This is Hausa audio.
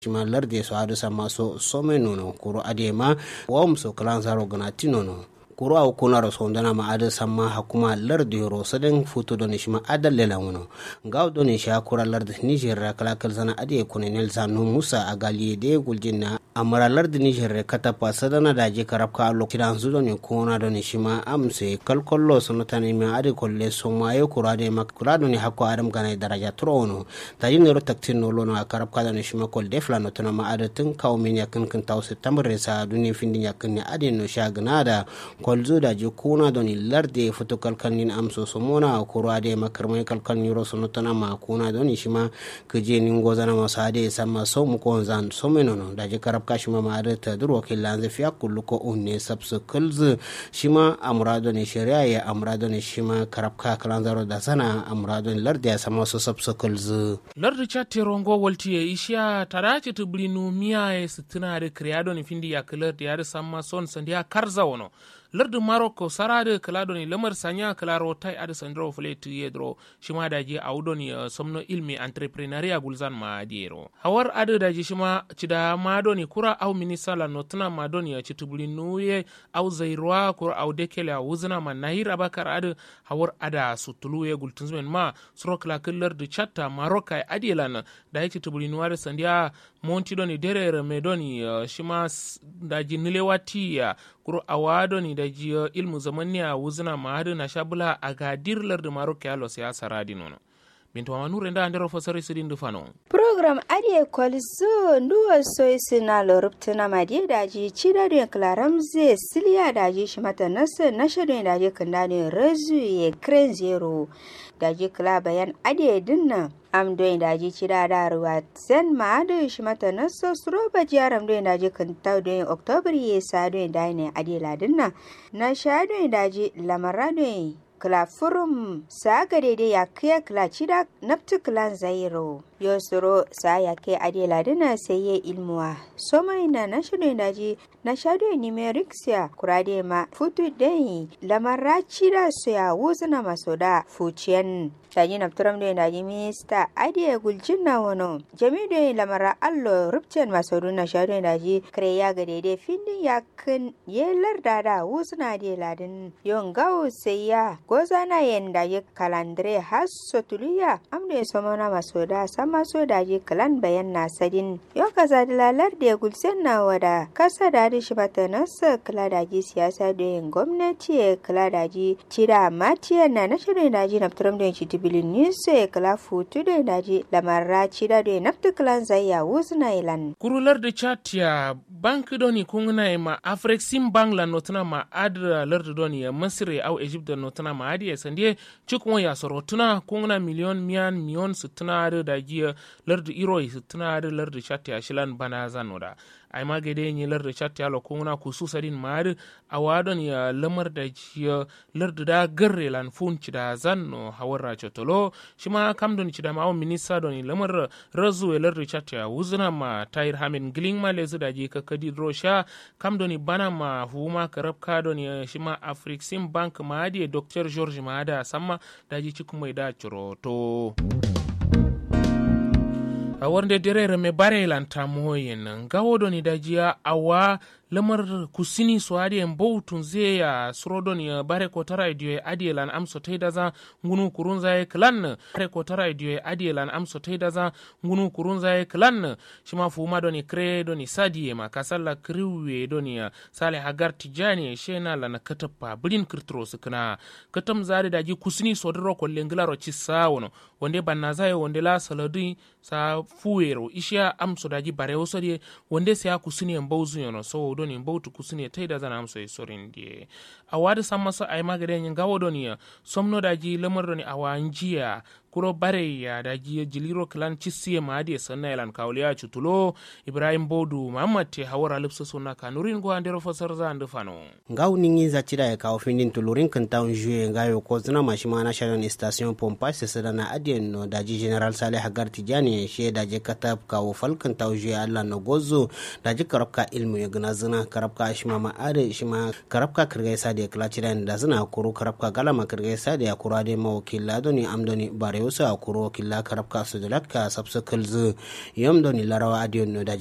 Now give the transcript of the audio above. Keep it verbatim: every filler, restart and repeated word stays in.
shima larde so adu sama so some nono kuro adema wom so klan zaro ganati nono kuro au kuna ro sondana ma adu sama hakuma larde ro saden futo doni shima adal lela wono ngaw doni sha kura larde Niger kala kal sana ade kunenel zanu Musa agali de guljinna amara larde Niger kata pasadana daje karabka allo kidan zudo ni kona doni shima amse kalkollo sonotani ma ade kolle somaye kurade makura doni hakko adam ganay daraja trono tayino ro taktinno lono karabka doni shima kol defla no tana ma ade tun kawmin yakin kan taw september sa duni findi yakin ni ade no shagnada kolzo daje kuna doni larde futo kalkanin amso somona kurade makarmay kalkan ro sonotana ma kuna doni shima kije ni ngozana masade sama som ko zan somenono daje karabka shima ma ade ta duro killan zafiya kullu ko unne sabsu kulzu shima amrado ne shari'a ya amrado ne shima karabka kalan zaro da sana amrado ne lardi ya sama su sabsu kulzu lardi chatti rongo walti ya ishiya taraci tublinu miya ya sitina da kriyado ne findi ya kilar da ya sama son sandiya karza wono lardu Morocco sarade kalado ni lamar sanya kalaro tai ad sandro fletu yedro shima daji audoni uh, somno ilmi entrepreneuria gulzan ma diero hawar adu daji shima cida madoni kura au minisala notna madoni citubuli nuye au zairwa kura au dekele wuzna ma nahir abakar adu hawar ada sutuluye gultunzmen ma surokla lardu chatta Morocco adielan daji citubuli nuare sandia monti doni derere medoni uh, shima daji nilewati ya kuro awado ni da jiyo ilmu zamaniya wuzna mahadu na shabula a gadirlar da Morocco ya los ya saradi nono bintu wa nure nda andero fasari sidin dufano program adie kolzo nduwa soisi na loruptuna madie daji chida duen klaramze silia daji shimata nasa nasha duen daji kandani rezu ye kren zero daji kla bayan adie dinna am doin daji chida da ruwa sen ma da shimata nasa suroba jiyaram doin daji kantau doin oktober ye sa doin daine adie ladinna nasha doin daji lamara doin kla furum sa gade ya kiya kla chida naptu klan zairo yo soro sa ya ke adela dina seye ilmuwa soma ina na shudo daji na shado numericsia kurade ma futu dai lamarra chida so ya wuzna masoda fucien daji napturam de daji mista ade guljinna wono jami de lamarra allo rupchen masodu na shado daji kreya gade de findin yakin yelar dada wuzna de ladin yon gawo seya gozana yenda ye kalandre hasso tuliya amde somona masoda sama so daji kalan bayan nasadin yo kaza dalalar da gulsen na wada kasa da shi bata nasa kala daji siyasa da yin gwamnati kala daji cira matiya na na shirin daji na turam da shi tibilin news kala futu da daji lamarra cira da nafta kalan zayya wuzna ilan kurular da chatia bank doni kungna ma afrexim bank la notna ma adra lard doni masri au egypt da notna ma adi sandie chukmo ya sorotuna kungna miliyon miyan miyon sutna da daji lardu iroi sutna da lardu chatia shilan bana zanoda ai magade ni lardu chatia lo kungna kususadin mar awadon ya lamar da jiya lardu da garre lan funci da zanno hawara chotolo shima kamdon ci da mawo minista don lamar razu lardu chatia wuzna ma tayir hamin gling ma lezu da ji kakadi rosha kamdoni bana ma huma karabka don ya shima afrixim bank ma adi dr george maada samma da ji cikumai da churoto a wanda derere me bare lanta moyen gawo doni dajiya awa lamar kusini so adi en bowtun zeya surodon ya bare ko tara idiyo adi lan amso taydaza ngunu kurunza e klan bare ko tara idiyo adi lan amso taydaza ngunu kurunza e klan shima fuma doni kre doni sadi ma kasalla kriwe doni sale hagar tijani shena lan katapa bulin kirtro sukna katam zari daji kusini so dro ko lenglaro cissa wono wonde banna zai wonde la saladi sa fuero isha amso daji bare osodi wonde se kusini en bowzu yono so doni mbautu kusini taida zana amso e sorin die awada samasa ay magade nyi gawo doni somno daji lamar doni awanjiya kuro bare ya daji jiliro klan cissiye maadi sanna elan kawliya cutulo ibrahim bodu muhammad te hawara lipso sona kanurin go andero fasar za ande fano ngaw ningi za cida ya kawo findin tulurin kan taun juye ngayo ko zina mashima na sharon station pompa se sadana adien no daji general saleh hagar tijani she daji katab kawo falkan taun juye allah no gozo daji karabka ilmu ya gana zina karabka ashima ma ade shima karabka kirgai sa de kla cida da zina kuru karabka galama kirgai sa de kurade mawkila doni amdoni bare yosa kuro killa karabka su dalaka sabsa kalzu yam doni larawa adiyon no da